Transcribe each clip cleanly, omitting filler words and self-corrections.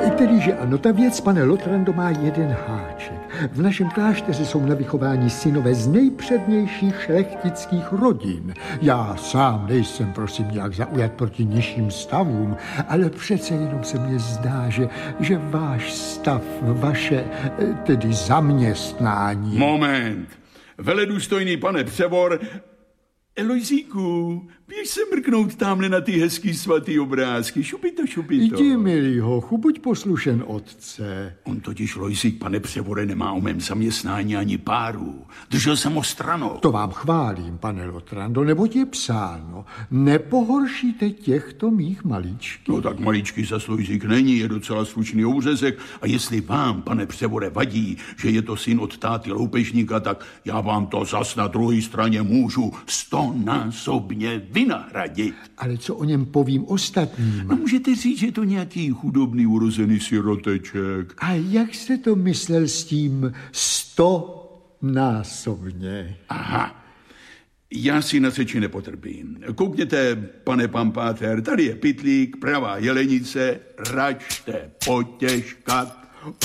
Tedy, že ano, ta věc, pane Lotrando, má jeden háček. V našem klášteře jsou na vychování synové z nejpřednějších šlechtických rodin. Já sám nejsem, prosím, nějak zaujat proti nižším stavům, ale přece jenom se mně zdá, že váš stav, vaše, tedy zaměstnání... Moment. Veledůstojný pane Převor... Lojzíku, běž se mrknout tamhle na ty hezký svatý obrázky. Šupito. Jdi, milý hochu, buď poslušen otce. On totiž, Lojzík, pane Převore, nemá o mém zaměstnání ani páru. Držel jsem ho stranou. To vám chválím, pane Lotrando, neboť je psáno. Nepohoršíte těchto mých malíčky. No tak malíčky zas Lojzík není, je docela slušný ouřezek. A jestli vám, pane Převore, vadí, že je to syn od táty loupežníka, tak já vám to zas na druhé straně můžu 100násobně vynahradit. Ale co o něm povím ostatním? No, můžete říct, že je to nějaký chudobný urozený siroteček. A jak jste to myslel s tím 100násobně? Aha, já si na řeči nepotrpím. Koukněte, pane Pampáter, tady je pytlík, pravá jelenice, račte, potěžkat.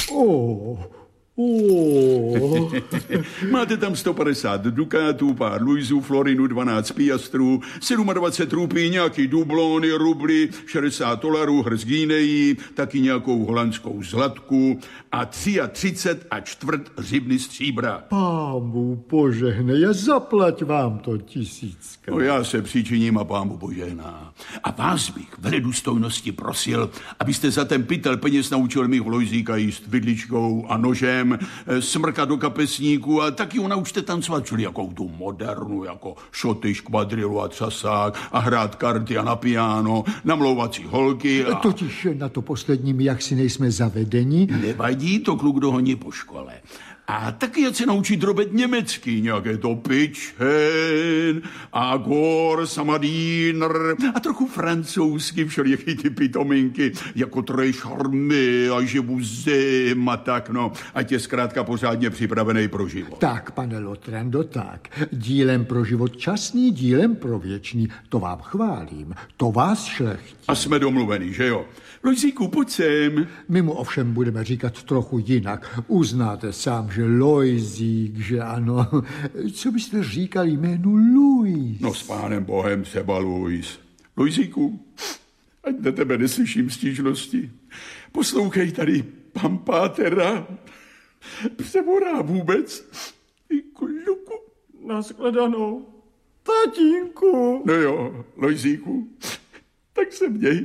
Máte tam 150 dukátů, pár luizů, florinu, 12 piastrů, 27 rupí, nějaký dublony, rubly, 60 $, hrst guinejí, taky nějakou holandskou zlatku a 33 a čtvrt řibny stříbra. Pámu požehnej, a zaplať vám to 1000. No já se přičiním a pámu požehná. A vás bych veledůstojnosti prosil, abyste za ten pytel peněz naučil mých Lojzíka jíst vidličkou a nožem, smrkat do kapesníku a taky ho naučte tancovat, čili jakou tu modernu, jako šoty, škvadrilu a třasák a hrát karty a na piano, namlouvací holky a... Totiž na to posledním, jak si nejsme zavedeni. Nevadí, to kluk dohoní po škole. A taky ať se naučí drobet německy, nějaké to Pitchen a Gor, Samadín a trochu francouzsky, všelijaký ty pitominky, jako Très Charmé a Je vous aime a tak, no. Ať je zkrátka pořádně připravený pro život. Tak, pane Lotrando, tak. Dílem pro život časný, dílem pro věčný. To vám chválím, to vás šlechtí. A jsme domluvený, že jo? Lojzíku, pojď sem. My mu ovšem budeme říkat trochu jinak. Uznáte sám, že Lojzík, že ano. Co byste říkali jménu Luis? No s pánem Bohem třeba Luis. Lojzíku, ať na tebe neslyším stížnosti. Poslouchej tady Pampátera. Převorá vůbec. I kluku. Nashledanou. Tatínku. No jo, Lojzíku, tak se měj.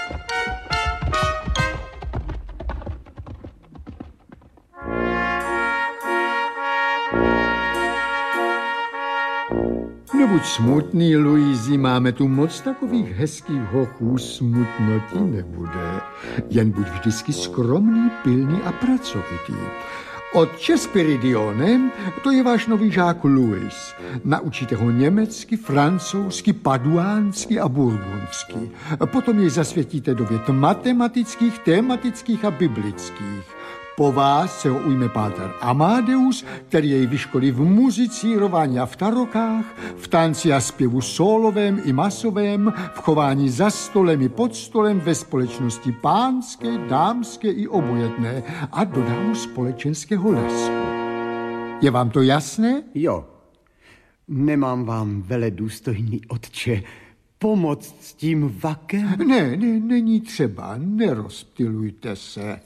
Nebuď smutný, Luizi, máme tu moc takových hezkých hochů, smutno ti nebude. Jen buď vždycky skromný, pilný a pracovitý. Otče Spiridione, to je váš nový žák Luis. Naučíte ho německy, francouzsky, paduánsky a burgundsky. Potom jej zasvětíte do věd matematických, tematických a biblických. Po vás se ho ujme páter Amadeus, který jej vyškolí v muzicírování a v tarokách, v tanci a zpěvu sólovém i masovém, v chování za stolem i pod stolem, ve společnosti pánské, dámské i obojetné a dodá mu společenského lesku. Je vám to jasné? Jo. Nemám vám, veledůstojný otče, pomoct s tím vakem? Ne, není třeba, nerozptylujte se.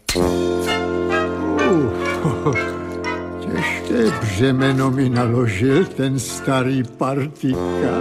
Těžké břemeno mi naložil ten starý partika.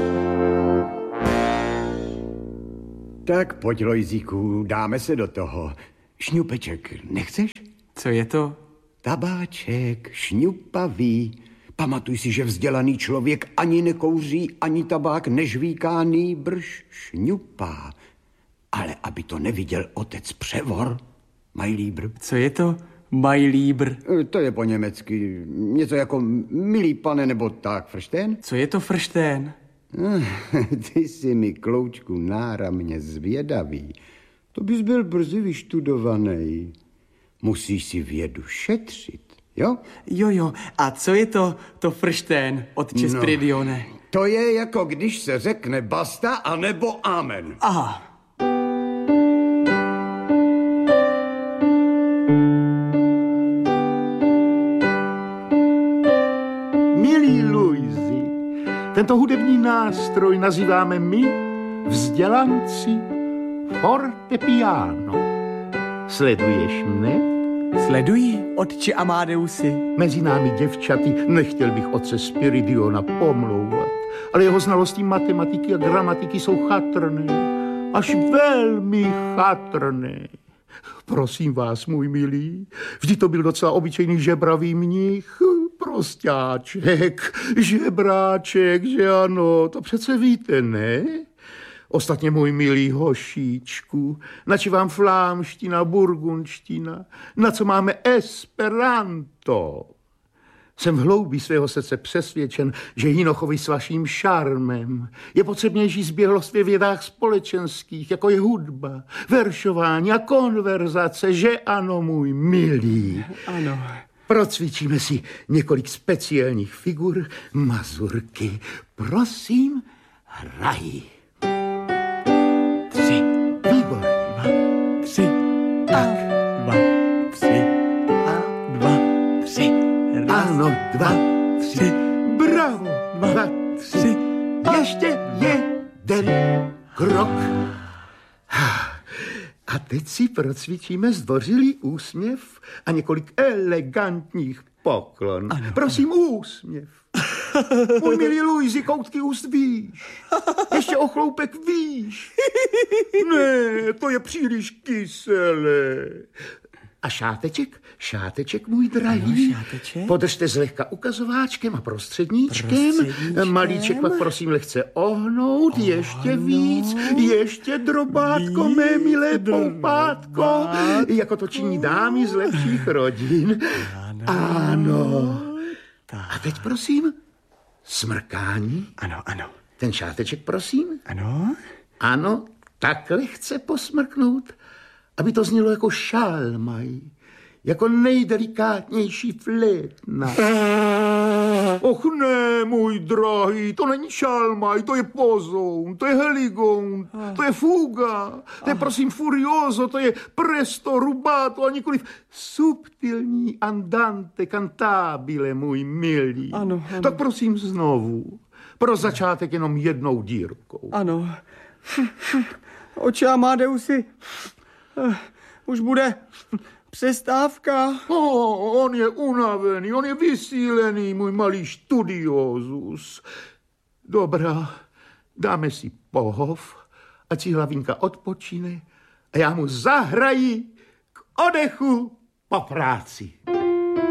Tak pojď, Lojzíku, dáme se do toho. Šňupeček, nechceš? Co je to? Tabáček, šňupavý. Pamatuj si, že vzdělaný člověk ani nekouří, ani tabák nežvíká, nýbrž šňupá. Ale aby to neviděl otec Převor, Majlíbr. Co je to Majlíbr? To je po německy něco jako milý pane nebo tak, frštén? Co je to frštén? Ty jsi mi, kloučku, náramně zvědavý. To bys byl brzy vyštudovaný. Musíš si vědu šetřit, jo? Jo. A co je to frštén, otče Spiridione? To je jako když se řekne basta anebo amen. Aha. Tento hudební nástroj nazýváme my, vzdělanci, fortepiano. Sleduješ mne? Sleduji, otče Amadeusi. Mezi námi děvčaty nechtěl bych otce Spiridiona pomlouvat, ale jeho znalosti matematiky a gramatiky jsou chatrné, až velmi chatrné. Prosím vás, můj milý, vždy to byl docela obyčejný žebravý mnich, prostáček, žebráček, že ano, to přece víte, ne? Ostatně, můj milý hošíčku, na či vám flámština, burgundština, na co máme esperanto? Jsem v hloubí svého srdce přesvědčen, že Jinochovi s vaším šarmem je potřebnější zběhlost ve vědách společenských, jako je hudba, veršování a konverzace, že ano, můj milý. Ano. Procvičíme si několik speciálních figur mazurky. Prosím, hraj. 3, Výborně. 3, tak, 2, 3, a 2, 3. Ano, 2, 3. Bravo. 2, 3. Ještě jeden krok. A teď si procvičíme zdvořilý úsměv a několik elegantních poklon. Ano. Prosím, úsměv. Můj milý Luisi, koutky úst výš. Ještě ochloupek výš. Ne, to je příliš kyselé. A šáteček, můj drahý. Ano, šáteček. Podržte zlehka ukazováčkem a prostředníčkem. Malíček pak prosím lehce ohnout. Ještě víc, ještě drobátko, mé milé poupátko. Jako to činí dámy z lepších rodin. Ano. A teď prosím, smrkání. Ano. Ten šáteček prosím. Ano. Ano, takhle chce posmrknout, aby to znělo jako šálmaj, jako nejdelikátnější flétna. Och ne, můj drahý, to není šálmaj, to je pozoun, to je heligoun, to je fuga, to je prosím furioso, to je presto, rubato a nikoliv subtilní andante cantabile, můj milý. Ano. Tak prosím znovu, pro začátek jenom jednou dírkou. Ano. Oče Amadeusi, už bude přestávka. On je unavený, on je vysílený, můj malý studiozus. Dobrá, dáme si pohov, ať si hlavinka odpočine a já mu zahraji k odechu po práci.